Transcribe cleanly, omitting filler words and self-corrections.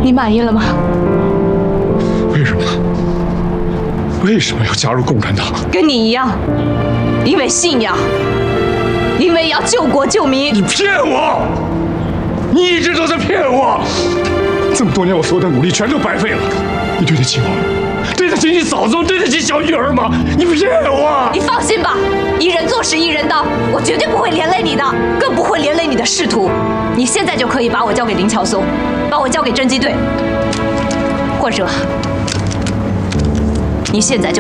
你满意了吗？ 为什么？为什么要加入共产党？ 跟你一样，因为信仰，因为要救国救民。 你骗我！你一直都在骗我！这么多年我所有的努力全都白费了。你对得起我？对得起你嫂子？对得起小玉儿吗？你骗我！ 你放心吧，一人做事一人当，我绝对不会连累你的，更不会连累你的仕途。你现在就可以把我交给林乔松，把我交给侦缉队，或者你现在就。